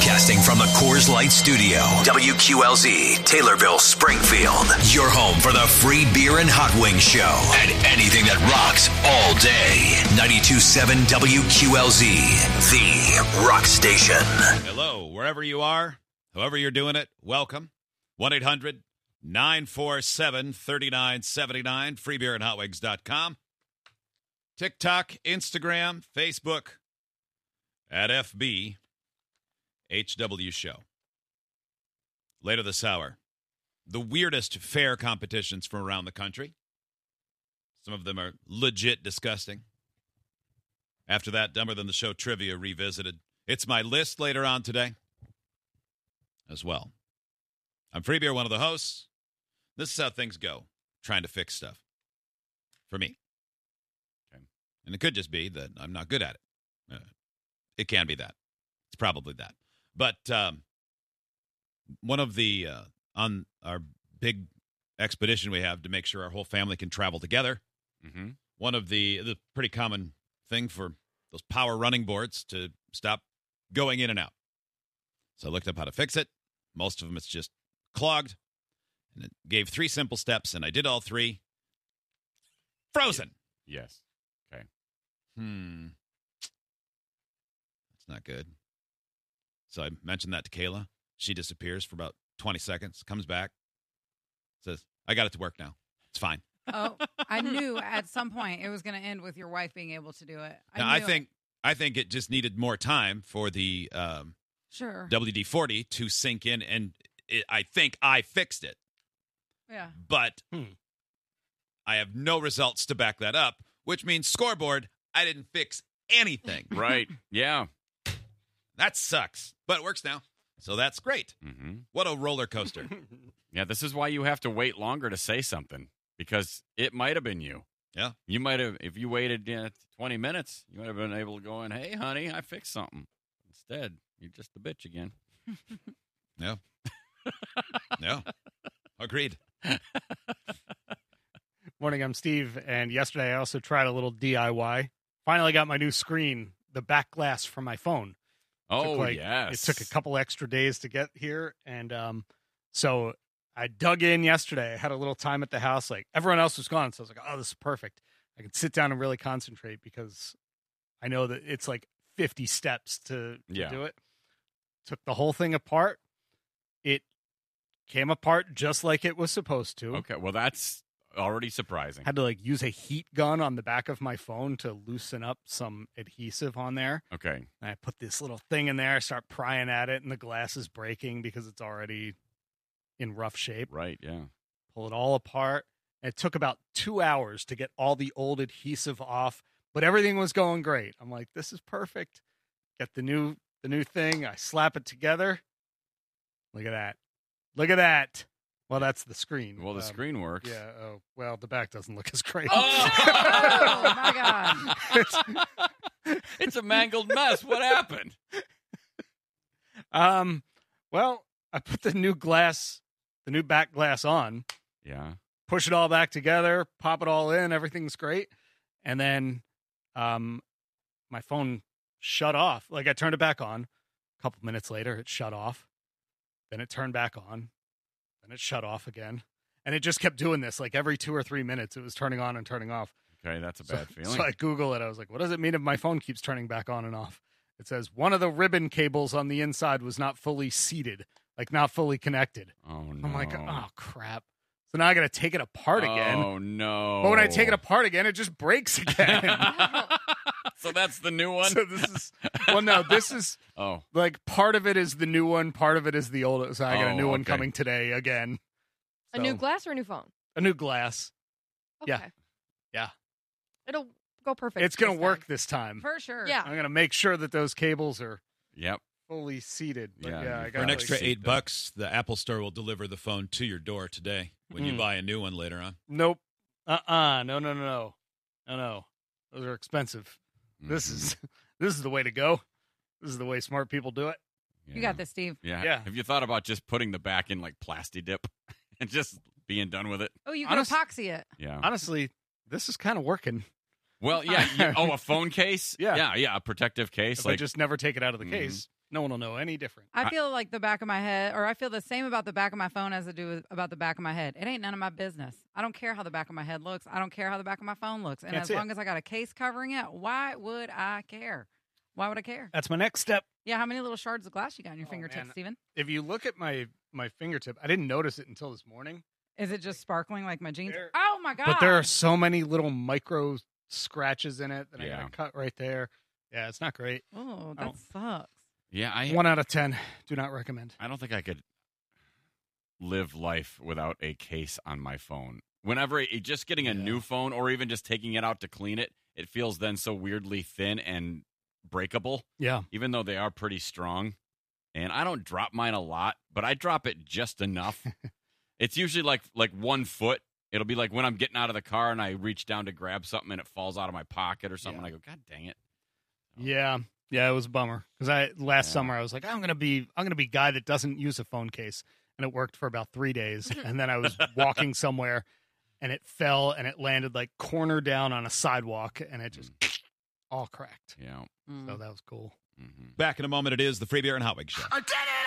Broadcasting from the Coors Light Studio, WQLZ, Taylorville, Springfield. Your home for the free beer and hot wing show and anything that rocks all day. 92.7 WQLZ, the rock station. Hello, wherever you are, however you're doing it, welcome. 1-800-947-3979, freebeerandhotwings.com. TikTok, Instagram, Facebook, at FB, HW Show. Later this hour, the weirdest fair competitions from around the country. Some of them are legit disgusting. After that, Dumber Than the Show trivia revisited. It's my list later on today as well. I'm Free Beer, one of the hosts. This is how things go, trying to fix stuff. For me. Okay. And it could just be that I'm not good at it. It can be that. It's probably that. But one of the, on our big expedition we have to make sure our whole family can travel together, one of the pretty common thing for those power running boards to stop going in and out. So I looked up how to fix it. Most of them it's just clogged. And it gave 3 simple steps, and I did all 3. Frozen. Yes. Okay. That's not good. So I mentioned that to Kayla. She disappears for about 20 seconds, comes back, says, I got it to work now. It's fine. Oh, I knew at some point it was going to end with your wife being able to do it. I think it just needed more time for the sure WD-40 to sink in, and I think I fixed it. Yeah. But I have no results to back that up, which means scoreboard, I didn't fix anything. Right. Yeah. That sucks, but it works now. So that's great. Mm-hmm. What a roller coaster. Yeah, this is why you have to wait longer to say something, because it might have been you. Yeah. You might have, if you waited 20 minutes, you might have been able to go in, hey, honey, I fixed something. Instead, you're just a bitch again. Yeah. Yeah. Agreed. Morning, I'm Steve, and yesterday I also tried a little DIY. Finally got my new screen, the back glass from my phone. Oh, yes. It took a couple extra days to get here, and so I dug in yesterday. I had a little time at the house. Like, everyone else was gone, so I was like, oh, this is perfect. I can sit down and really concentrate because I know that it's like 50 steps to do it. Took the whole thing apart. It came apart just like it was supposed to. Okay, well, that's already surprising. Had to like use a heat gun on the back of my phone to loosen up some adhesive on there. Okay. And I put this little thing in there, start prying at it, and the glass is breaking because it's already in rough shape. Right, yeah. Pull it all apart. And it took about 2 hours to get all the old adhesive off, but everything was going great. I'm like, this is perfect. Get the new thing. I slap it together. Look at that. Look at that. Well, that's the screen. Well, the screen works. Yeah. Oh, well, the back doesn't look as great. Oh my God. It's a mangled mess. What happened? Well, I put the new back glass on. Yeah. Push it all back together, pop it all in, everything's great. And then my phone shut off. Like, I turned it back on. A couple minutes later, it shut off. Then it turned back on. Then it shut off again. And it just kept doing this. Like, every 2 or 3 minutes, it was turning on and turning off. Okay, that's a bad feeling. So I Google it. I was like, what does it mean if my phone keeps turning back on and off? It says, one of the ribbon cables on the inside was not fully seated, like not fully connected. Oh, no. I'm like, oh, crap. So now I got to take it apart again. Oh, no. But when I take it apart again, it just breaks again. So that's the new one? So this is, like, part of it is the new one, part of it is the old. So I got a new one coming today again. So, a new glass or a new phone? A new glass. Okay. Yeah. It'll go perfect. It's going to work this time. For sure. Yeah. I'm going to make sure that those cables are fully seated. But I for an extra $8, the Apple Store will deliver the phone to your door today when you buy a new one later on. Nope. No. Those are expensive. Mm-hmm. This is the way to go. This is the way smart people do it. Yeah. You got this, Steve. Yeah. Have you thought about just putting the back in like Plasti Dip and just being done with it? Oh, you can epoxy it. Yeah. Honestly, this is kind of working. Well, yeah. A phone case? Yeah, a protective case. If I just never take it out of the case. No one will know any different. I feel like the back of my head, or I feel the same about the back of my phone as I do about the back of my head. It ain't none of my business. I don't care how the back of my head looks. I don't care how the back of my phone looks. And as long as I got a case covering it, why would I care? Why would I care? That's my next step. Yeah, how many little shards of glass you got on your fingertips, Steven? If you look at my fingertip, I didn't notice it until this morning. Is it just sparkling like my jeans? Oh, my God. But there are so many little micro scratches in it that I got to cut right there. Yeah, it's not great. Oh, that sucks. Yeah, 1 out of 10. Do not recommend. I don't think I could live life without a case on my phone. Whenever just getting a new phone or even just taking it out to clean it, it feels then so weirdly thin and breakable. Yeah. Even though they are pretty strong. And I don't drop mine a lot, but I drop it just enough. It's usually like 1 foot. It'll be like when I'm getting out of the car and I reach down to grab something and it falls out of my pocket or something. And I go, God dang it. Yeah. Yeah, it was a bummer. Because last summer I was like, I'm gonna be guy that doesn't use a phone case. And it worked for about 3 days. And then I was walking somewhere and it fell and it landed like corner down on a sidewalk and it just all cracked. Yeah. So that was cool. Back in a moment, it is the Free Beer and Hot Wing Show.